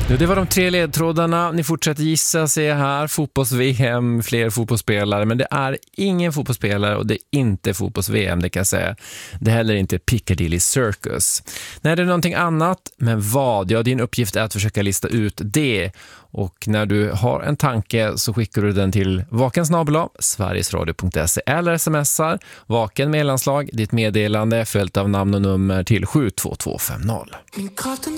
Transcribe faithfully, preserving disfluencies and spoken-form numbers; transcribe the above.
Nu, det var de tre ledtrådarna. Ni fortsätter gissa, se här. Fotbolls-V M, fler fotbollsspelare. Men det är ingen fotbollsspelare och det är inte fotbolls-V M, det kan jag säga. Det är heller inte Piccadilly Circus. Nej, det är någonting annat. Men vad? Ja, din uppgift är att försöka lista ut det. Och när du har en tanke så skickar du den till vakensnabel-a sverigesradio punkt se eller smsar vaken med landslag, ditt meddelande följt av namn och nummer till sju två två fem noll. Min katten